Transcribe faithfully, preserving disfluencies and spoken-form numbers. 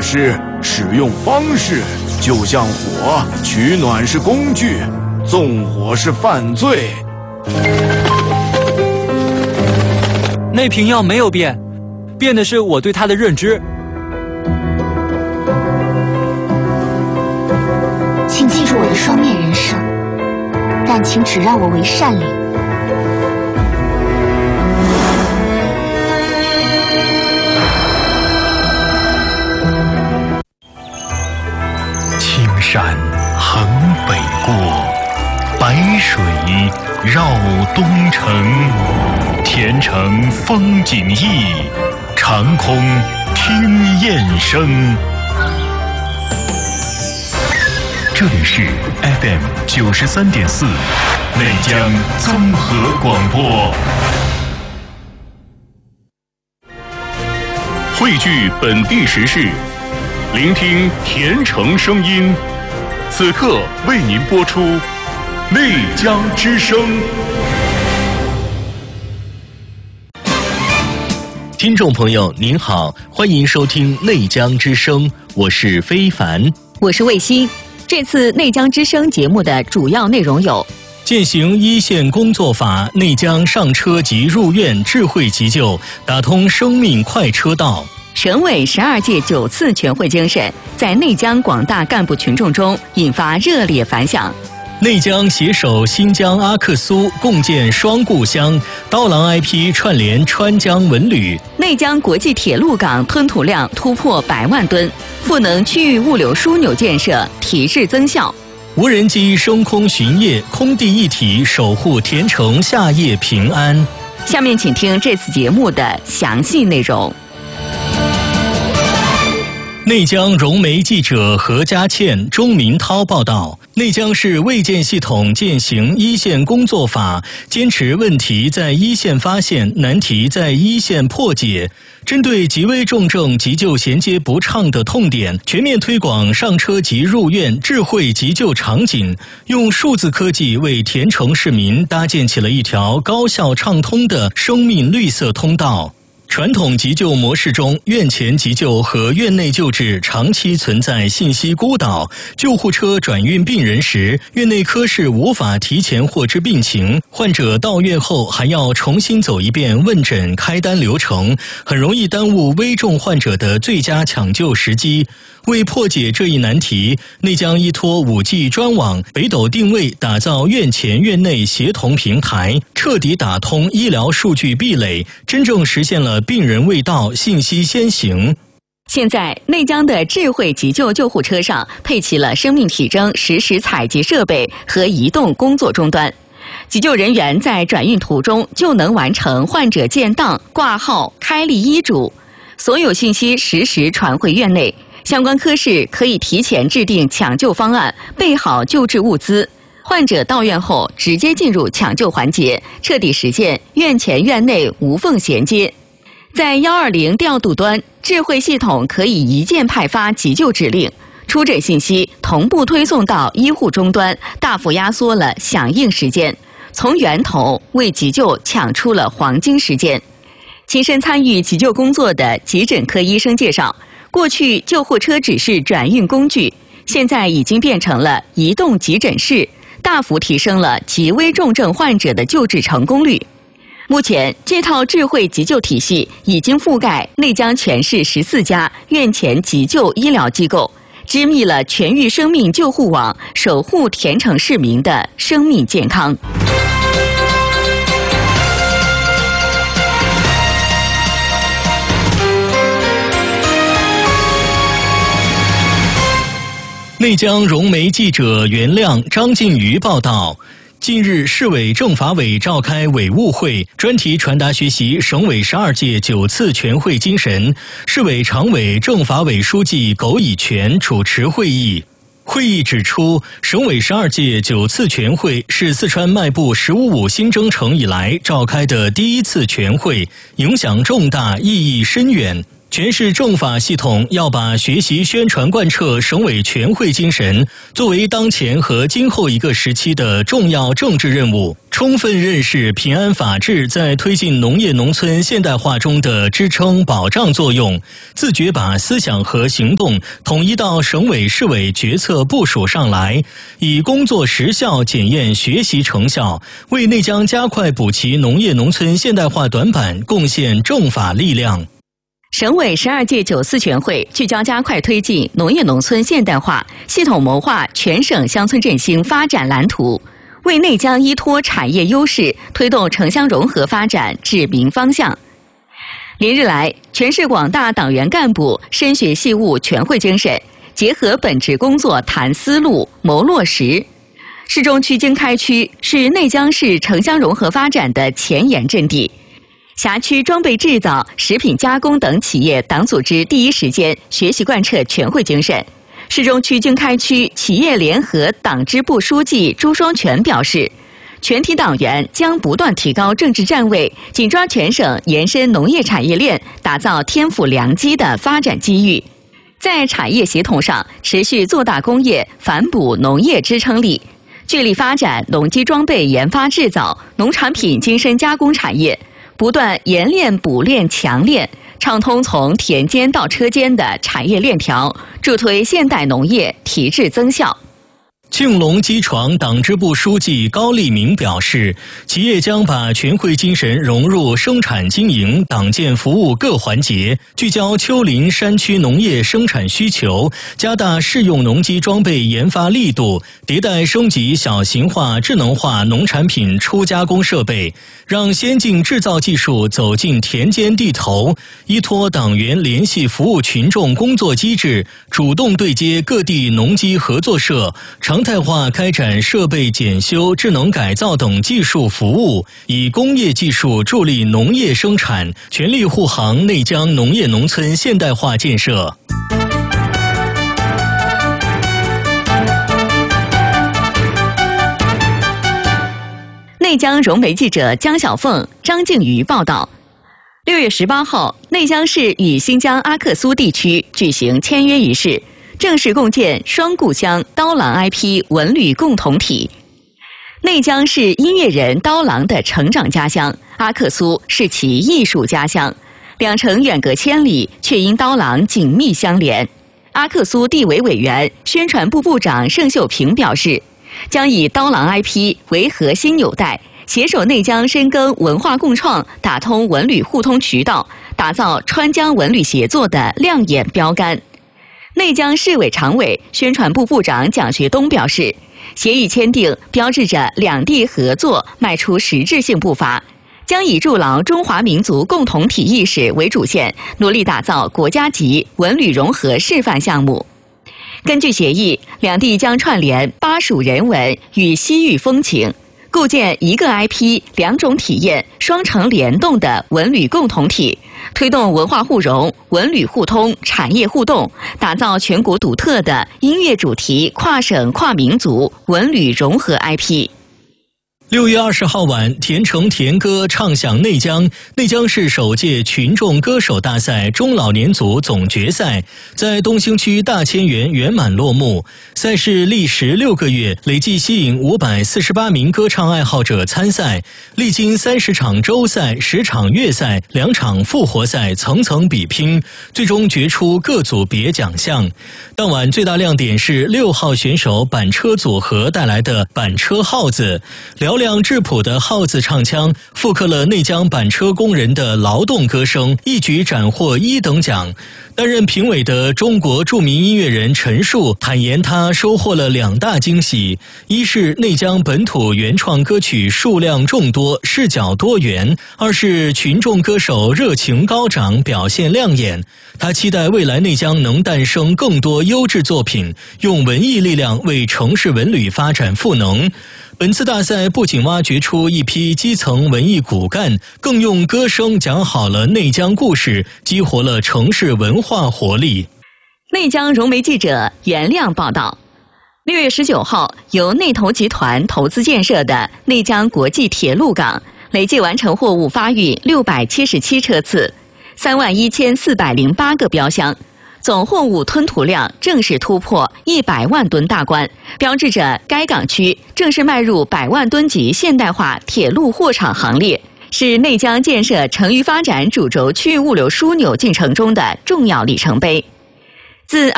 施，使用方式就像火，取暖是工具，纵火是犯罪。 那瓶药没有变，变的是我对它的认知。 请记住我的双面人生，但请只让我为善灵。 青山横北郭，白水绕东城。前程风景异，长空听雁声。这里是 F M 九十三点四内江综合广播，汇聚本地时事，聆听甜城声音。此刻为您播出内江之声。听众朋友您好，欢迎收听内江之声，我是非凡， 我是卫西。这次内江之声节目的主要内容有： 践行一线工作法，内江上车即入院智慧急救，打通生命快车道。 省委十二届九次全会精神在内江广大干部群众中引发热烈反响。 内江携手新疆阿克苏，共建双故乡，刀郎 I P 串联川江文旅。 内江国际铁路港吞吐量突破百万吨，赋能区域物流枢纽建设提质增效。 无人机升空巡夜，空地一体守护甜城夏夜平安。 下面请听这次节目的详细内容。 内江融媒记者何家倩、钟明涛报道，内江市卫健系统践行一线工作法，坚持问题在一线发现，难题在一线破解。针对极危重症急救衔接不畅的痛点，全面推广上车即入院智慧急救场景，用数字科技为甜城市民搭建起了一条高效畅通的生命绿色通道。传统急救模式中，院前急救和院内救治长期存在信息孤岛，救护车转运病人时，院内科室无法提前获知病情，患者到院后还要重新走一遍问诊开单流程，很容易耽误危重患者的最佳抢救时机。为破解这一难题，内江依托 五 G 专网、北斗定位，打造院前院内协同平台，彻底打通医疗数据壁垒，真正实现了病人未到，信息先行。 现在，内江的智慧急救救护车上配齐了生命体征实时采集设备和移动工作终端，急救人员在转运途中就能完成患者建档、挂号、开立医嘱，所有信息实时传回院内。相关科室可以提前制定抢救方案，备好救治物资。患者到院后，直接进入抢救环节，彻底实现院前院内无缝衔接。在一二零调度端，智慧系统可以一键派发急救指令，出诊信息同步推送到医护终端，大幅压缩了响应时间，从源头为急救抢出了黄金时间。亲身参与急救工作的急诊科医生介绍，过去救护车只是转运工具，现在已经变成了移动急诊室，大幅提升了极危重症患者的救治成功率。目前，这套智慧急救体系已经覆盖内江全市十四家院前急救医疗机构，织密了全域生命救护网，守护甜城市民的生命健康。 内江融媒记者袁亮、张靖宇报道，近日市委政法委召开委务会，专题传达学习省委十二届九次全会精神。市委常委、政法委书记苟以权主持会议。会议指出，省委十二届九次全会是四川迈步“十五五”新征程以来召开的第一次全会，影响重大，意义深远。 全市政法系统要把学习宣传贯彻省委全会精神作为当前和今后一个时期的重要政治任务，充分认识平安法治在推进农业农村现代化中的支撑保障作用，自觉把思想和行动统一到省委市委决策部署上来，以工作实效检验学习成效，为内江加快补齐农业农村现代化短板贡献政法力量。 省委十二届九四全会聚焦加快推进农业农村现代化，系统谋划全省乡村振兴发展蓝图，为内江依托产业优势推动城乡融合发展指明方向。连日来，全市广大党员干部深学细悟全会精神，结合本职工作谈思路、谋落实。市中区经开区是内江市城乡融合发展的前沿阵地。辖区装备制造、食品加工等企业党组织第一时间学习贯彻全会精神。市中区经开区企业联合党支部书记朱双全表示，全体党员将不断提高政治站位，紧抓全省延伸农业产业链，打造天府良机的发展机遇。在产业协同上，持续做大工业，反哺农业支撑力，聚力发展农机装备研发制造、农产品精深加工产业。不断研炼补炼强炼，畅通从田间到车间的产业链条，助推现代农业提质增效。 庆隆机床党支部书记高立明表示，企业将把全会精神融入生产经营、党建服务各环节，聚焦丘陵山区农业生产需求，加大适用农机装备研发力度，迭代升级小型化、智能化农产品初加工设备，让先进制造技术走进田间地头，依托党员联系服务群众工作机制，主动对接各地农机合作社，常态化开展设备检修、智能改造等技术服务，以工业技术助力农业生产，全力护航内江农业农村现代化建设。 内江融媒记者江小凤、张静瑜报道。六月十八号，内江市与新疆阿克苏地区举行签约仪式，正式共建双故乡刀郎 I P 文旅共同体。内江是音乐人刀郎的成长家乡，阿克苏是其艺术家乡，两城远隔千里，却因刀郎紧密相连。阿克苏地委委员、宣传部部长盛秀平表示，将以刀郎 I P 为核心纽带，携手内江深耕文化共创，打通文旅互通渠道，打造川江文旅协作的亮眼标杆。内江市委常委、宣传部部长蒋学东表示，协议签订标志着两地合作迈出实质性步伐，将以筑牢中华民族共同体意识为主线，努力打造国家级文旅融合示范项目。根据协议，两地将串联巴蜀人文与西域风情，构建一个 I P 两种体验双城联动的文旅共同体，推动文化互融、文旅互通、产业互动，打造全国独特的音乐主题跨省跨民族文旅融合 I P。 六月二十号晚，田城田歌唱响内江，内江市首届群众歌手大赛中老年组总决赛在东兴区大千园圆满落幕。赛事历时六个月，累计吸引五百四十八名歌唱爱好者参赛，历经三十场周赛、十场月赛、两场复活赛层层比拼，最终决出各组别奖项。当晚最大亮点是六号选手板车组合带来的板车号子，嘹亮质朴的号子唱腔复刻了内江板车工人的劳动歌声，一举斩获一等奖。担任评委的中国著名音乐人陈树坦言，他收获了两大惊喜：一是内江本土原创歌曲数量众多，视角多元；二是群众歌手热情高涨，表现亮眼。他期待未来内江能诞生更多优质作品，用文艺力量为城市文旅发展赋能。本次大赛不仅挖掘出一批基层文艺骨干，更用歌声讲好了内江故事，激活了城市文化活力。 内江融媒记者袁亮报道。六月十九号，由内投集团投资建设的内江国际铁路港累计完成货物发运六百七十七车次， 三万一千四百零八个标箱，总货物吞吐量正式突破一百万吨大关，标志着该港区正式迈入百万吨级现代化铁路货场行列，是内江建设成渝发展主轴区域物流枢纽进程中的重要里程碑。自